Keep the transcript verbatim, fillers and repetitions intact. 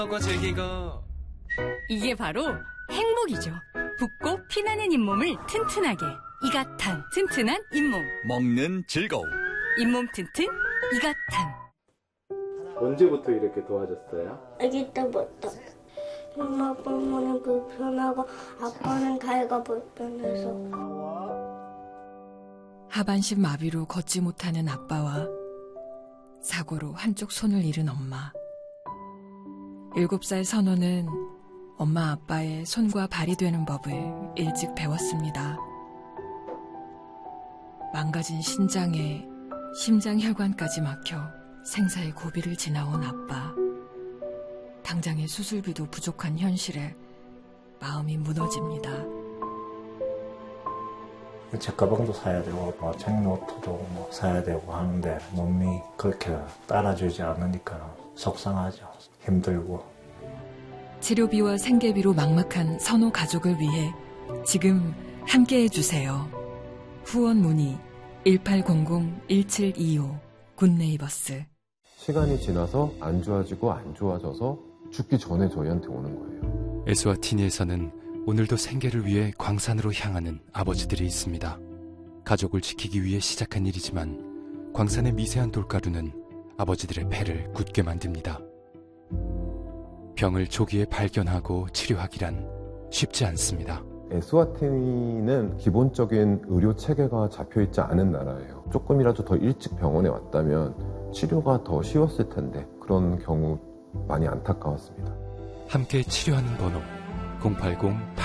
하고 즐기고. 이게 바로 행복이죠. 붓고 피나는 잇몸을 튼튼하게. 이가탄, 튼튼한 잇몸. 먹는 즐거움. 잇몸 튼튼, 이가탄. 언제부터 이렇게 도와줬어요? 아기 때부터. 엄마 때문에 불편하고 아빠는 다이가 불편해서. 하반신 마비로 걷지 못하는 아빠와 사고로 한쪽 손을 잃은 엄마. 일곱 살 선호는 엄마 아빠의 손과 발이 되는 법을 일찍 배웠습니다. 망가진 신장에 심장혈관까지 막혀 생사의 고비를 지나온 아빠. 당장의 수술비도 부족한 현실에 마음이 무너집니다. 책가방도 사야 되고 뭐 책노트도 뭐 사야 되고 하는데 몸이 그렇게 따라주지 않으니까 속상하죠. 힘들고. 치료비와 생계비로 막막한 선호 가족을 위해 지금 함께해 주세요. 후원 문의 일팔공공 일칠이오 굿네이버스. 시간이 지나서 안 좋아지고 안 좋아져서 죽기 전에 저희한테 오는 거예요. 에스와티니에서는 오늘도 생계를 위해 광산으로 향하는 아버지들이 있습니다. 가족을 지키기 위해 시작한 일이지만 광산의 미세한 돌가루는 아버지들의 폐를 굳게 만듭니다. 병을 조기에 발견하고 치료하기란 쉽지 않습니다. 에스와티니는 기본적인 의료 체계가 잡혀있지 않은 나라예요. 조금이라도 더 일찍 병원에 왔다면 치료가 더 쉬웠을 텐데 그런 경우 많이 안타까웠습니다. 함께 치료하는 번호 공팔공